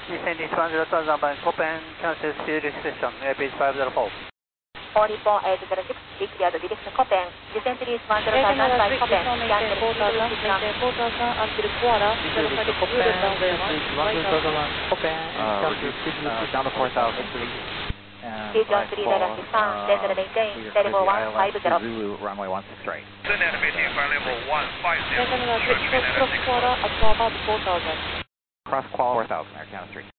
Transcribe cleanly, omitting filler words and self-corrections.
Descending 10,000 by Copen, cancel fuel station, airbase 504. All Nippon 806, be cleared direction Copen, descent release 10,000 by Copen, cancel fuel station. until Kuala, Copen, down to 4,000. Region 3 direct descent, descent maintain, level 150. Zulu, runway 16 right. Send animating flight level 150. Kuala, above 4,000. Cross Kuala 4,000, Air Canada 3.